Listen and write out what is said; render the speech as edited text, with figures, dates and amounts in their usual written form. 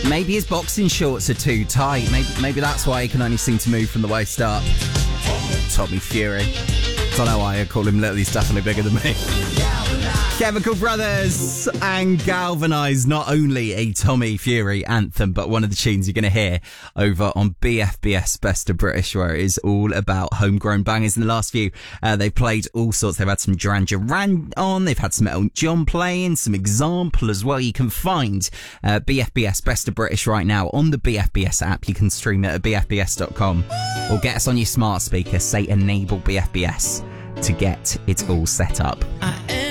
Maybe his boxing shorts are too tight. Maybe that's why he can only seem to move from the waist up. Tommy Fury. Don't know why I call him little. He's definitely bigger than me. Chemical Brothers and Galvanise, not only a Tommy Fury anthem, but one of the tunes you're going to hear over on BFBS Best of British, where it is all about homegrown bangers. In the last few, they've played all sorts. They've had some Duran Duran on, they've had some Elton John playing, some Example as well. You can find BFBS Best of British right now on the BFBS app. You can stream it at bfbs.com or get us on your smart speaker, say enable BFBS to get it all set up.